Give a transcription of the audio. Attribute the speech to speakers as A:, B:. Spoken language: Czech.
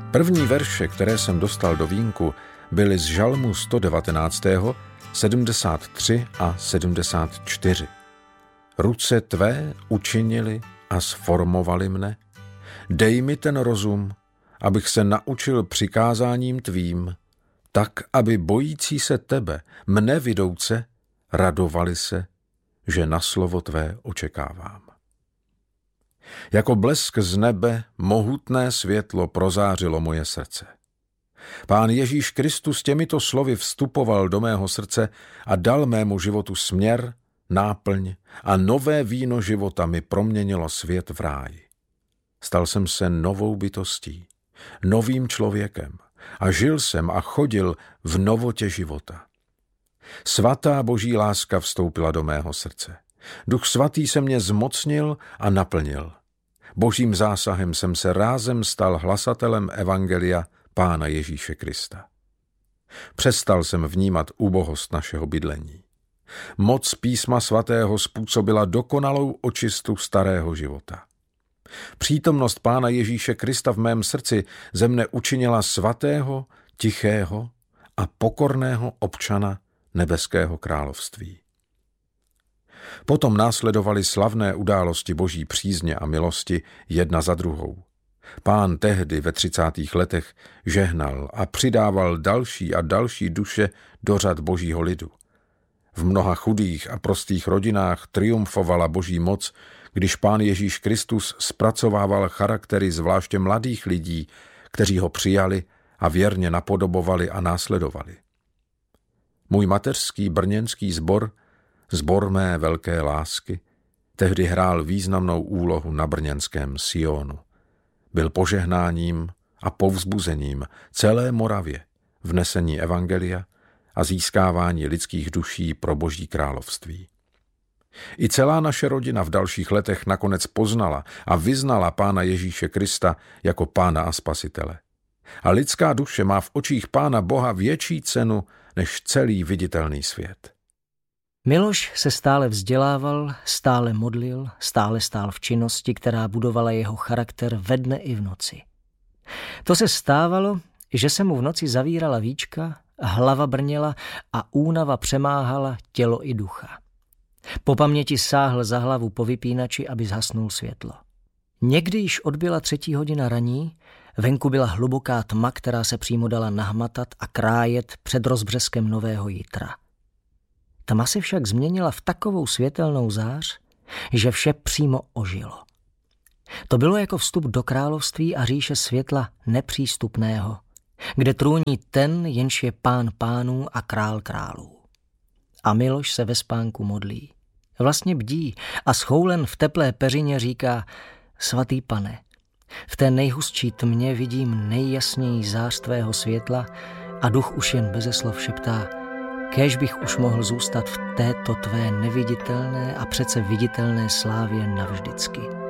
A: První verše, které jsem dostal do vínku, byly z žalmu 119., 73 a 74. Ruce tvé učinili a sformovali mne. Dej mi ten rozum, abych se naučil přikázáním tvým, tak, aby bojící se tebe, mne vidouce, radovali se, že na slovo tvé očekávám. Jako blesk z nebe mohutné světlo prozářilo moje srdce. Pán Ježíš Kristus těmito slovy vstupoval do mého srdce a dal mému životu směr, náplň a nové víno života mi proměnilo svět v ráji. Stal jsem se novou bytostí, novým člověkem a žil jsem a chodil v novotě života. Svatá boží láska vstoupila do mého srdce. Duch svatý se mě zmocnil a naplnil. Božím zásahem jsem se rázem stal hlasatelem evangelia Pána Ježíše Krista. Přestal jsem vnímat úbohost našeho bydlení. Moc písma svatého způsobila dokonalou očistu starého života. Přítomnost Pána Ježíše Krista v mém srdci ze mne učinila svatého, tichého a pokorného občana nebeského království. Potom následovaly slavné události boží přízně a milosti jedna za druhou. Pán tehdy ve 30. letech žehnal a přidával další a další duše do řad božího lidu. V mnoha chudých a prostých rodinách triumfovala boží moc, když Pán Ježíš Kristus zpracovával charaktery zvláště mladých lidí, kteří ho přijali a věrně napodobovali a následovali. Můj mateřský brněnský sbor, sbor mé velké lásky, tehdy hrál významnou úlohu na brněnském Sionu. Byl požehnáním a povzbuzením celé Moravě v nesení evangelia a získávání lidských duší pro boží království. I celá naše rodina v dalších letech nakonec poznala a vyznala Pána Ježíše Krista jako Pána a Spasitele. A lidská duše má v očích Pána Boha větší cenu než celý viditelný svět.
B: Miloš se stále vzdělával, stále modlil, stále stál v činnosti, která budovala jeho charakter ve dne i v noci. To se stávalo, že se mu v noci zavírala víčka, hlava brněla a únava přemáhala tělo i ducha. Po paměti sáhl za hlavu po vypínači, aby zhasnul světlo. Někdy již odbyla 3. hodina raní, venku byla hluboká tma, která se přímo dala nahmatat a krájet před rozbřeskem nového jitra. Tma se však změnila v takovou světelnou zář, že vše přímo ožilo. To bylo jako vstup do království a říše světla nepřístupného, kde trůní ten, jenž je Pán pánů a král králů. A Miloš se ve spánku modlí. Vlastně bdí a schoulen v teplé peřině říká: Svatý Pane, v té nejhustší tmě vidím nejjasněji zář tvého světla a duch už jen beze slov šeptá: kéž bych už mohl zůstat v této tvé neviditelné a přece viditelné slávě navždycky.